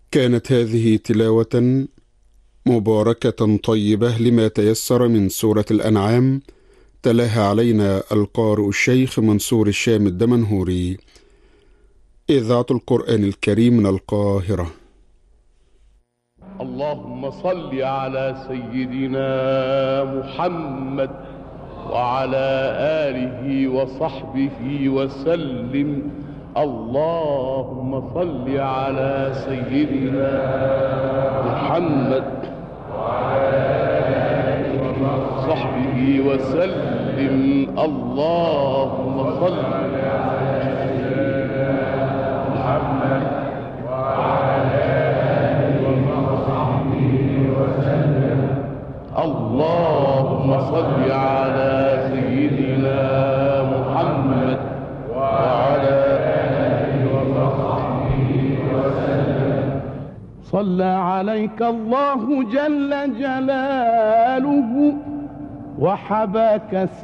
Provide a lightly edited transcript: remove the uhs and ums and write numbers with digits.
كانت هذه تلاوة مباركة طيبة لما تيسر من سورة الأنعام، تلاها علينا القارئ الشيخ منصور الشام الدمنهوري. إذاعة القرآن الكريم من القاهرة. اللهم صل على سيدنا محمد وعلى آله وصحبه وسلم. اللهم صل على سيدنا محمد وعلى آله وصحبه وسلم. اللهم صل على سيدنا محمد وعلى آله وصحبه وسلم. اللهم صل على سيدنا محمد وعلى آله وصحبه وسلم. صلى عليك الله جل جلاله وحباك